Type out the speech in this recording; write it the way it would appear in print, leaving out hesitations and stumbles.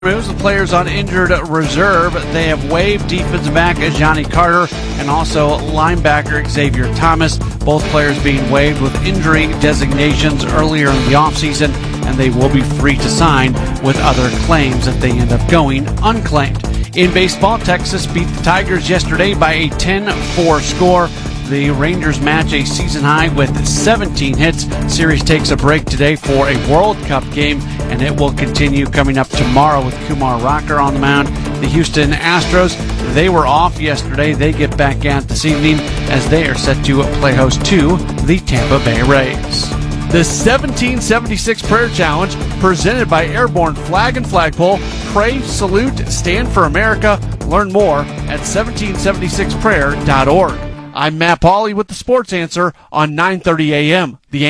Moves the players on injured reserve. They have waived defensive back Johnny Carter and also linebacker Xavier Thomas. Both players being waived with injury designations earlier in the offseason, and they will be free to sign with other claims if they end up going unclaimed. In baseball, Texas beat the Tigers yesterday by a 10-4 score. The Rangers match a season high with 17 hits. Series takes a break today for a World Cup game, and it will continue coming up tomorrow with Kumar Rocker on the mound. The Houston Astros, they were off yesterday. They get back at this evening as they are set to play host to the Tampa Bay Rays. The 1776 Prayer Challenge, presented by Airborne Flag and Flagpole. Pray, salute, stand for America. Learn more at 1776prayer.org. I'm Matt Pauley with the Sports Answer on 9:30 a.m. The